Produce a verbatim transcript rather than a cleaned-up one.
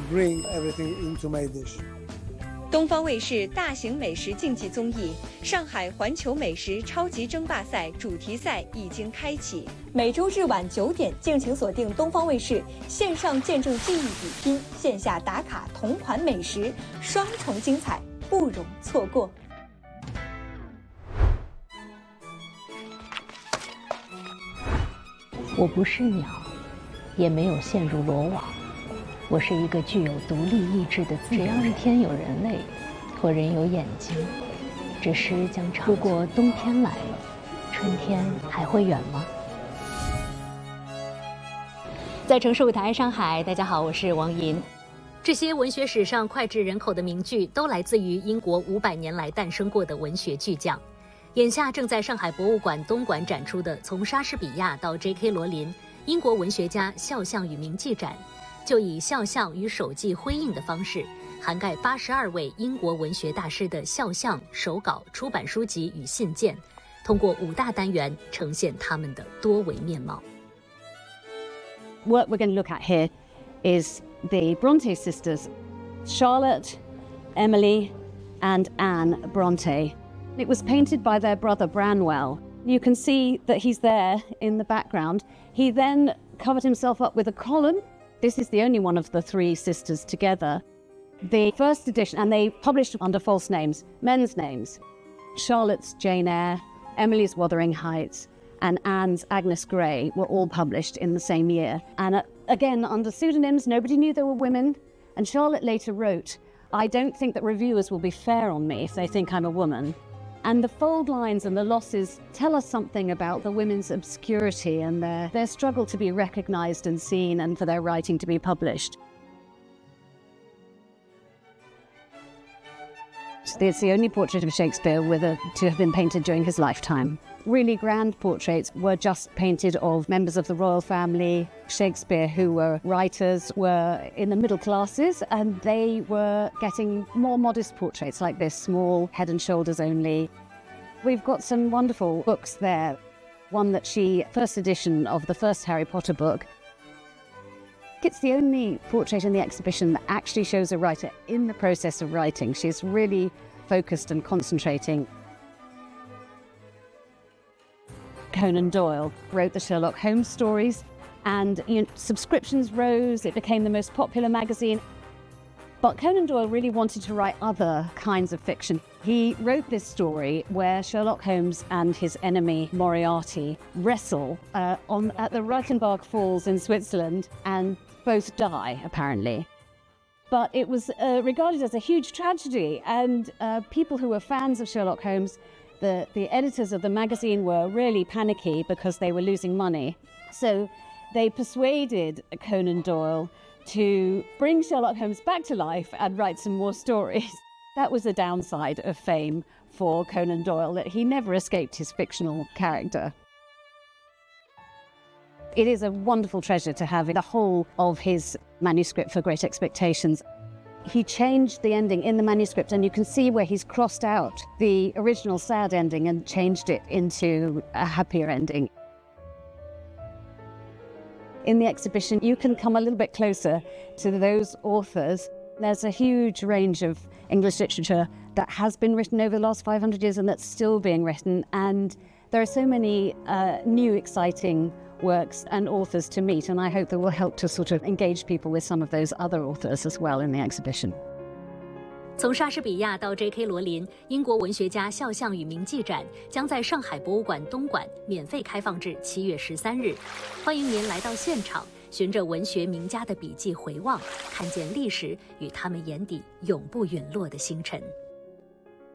bring everything into my dish. 东方卫视大型美食竞技综艺《上海环球美食超级争霸赛》主题赛已经开启，每周日晚九点，敬请锁定东方卫视，线上见证技艺比拼，线下打卡同款美食，双重精彩，不容错过。 我不是鸟，也没有陷入罗网。我是一个具有独立意志的自由人。只要是天有人类，或人有眼睛，这诗将唱。如果冬天来了，春天还会远吗？在城市舞台上海，大家好，我是王莹。这些文学史上脍炙人口的名句，都来自于英国五百年来诞生过的文学巨匠。眼下正在上海博物馆东馆展出的《从莎士比亚到 J K 罗琳：英国文学家肖像与铭记展》，就以肖像与手记辉映的方式，涵盖八十二位英国文学大师的肖像、手稿、出版书籍与信件，通过五大单元呈现他们的多维面貌。 What we're going to look at here is the Bronte sisters, Charlotte, Emily, and Anne Bronte. It was painted by their brother Branwell. You can see that he's there in the background. He then covered himself up with a column. This is the only one of the three sisters together. The first edition, and they published under false names, men's names. Charlotte's Jane Eyre, Emily's Wuthering Heights, and Anne's Agnes Grey were all published in the same year. And uh, again, under pseudonyms, nobody knew they were women. And Charlotte later wrote, "I don't think that reviewers will be fair on me if they think I'm a woman." And the fold lines and the losses tell us something about the women's obscurity and their, their struggle to be recognised and seen and for their writing to be published. It's the only portrait of Shakespeare with a, to have been painted during his lifetime. Really grand portraits were just painted of members of the royal family. Shakespeare, who were writers, were in the middle classes, and they were getting more modest portraits like this, small, head and shoulders only. We've got some wonderful books there. One that she, first edition of the first Harry Potter book. It's the only portrait in the exhibition that actually shows a writer in the process of writing. She's really focused and concentrating. Conan Doyle wrote the Sherlock Holmes stories, and you know, subscriptions rose. It became the most popular magazine. But Conan Doyle really wanted to write other kinds of fiction. He wrote this story where Sherlock Holmes and his enemy Moriarty wrestle uh, on, at the Reichenbach Falls in Switzerland, and both die, apparently. But it was uh, regarded as a huge tragedy, and uh, people who were fans of Sherlock Holmes, the, the editors of the magazine, were really panicky because they were losing money. So they persuaded Conan Doyle to bring Sherlock Holmes back to life and write some more stories. That was the downside of fame for Conan Doyle, that he never escaped his fictional character. It is a wonderful treasure to have the whole of his manuscript for Great Expectations. He changed the ending in the manuscript, and you can see where he's crossed out the original sad ending and changed it into a happier ending. In the exhibition, you can come a little bit closer to those authors. There's a huge range of English literature that has been written over the last five hundred years and that's still being written. And there are so many uh, new, exciting works and authors to meet. And I hope that will help to sort of engage people with some of those other authors as well in the exhibition. 从莎士比亚到 J K 罗琳，英国文学家肖像与铭记展将在上海博物馆东馆免费开放至七月十三日。欢迎您来到现场，循着文学名家的笔记回望，看见历史与他们眼底永不陨落的星辰。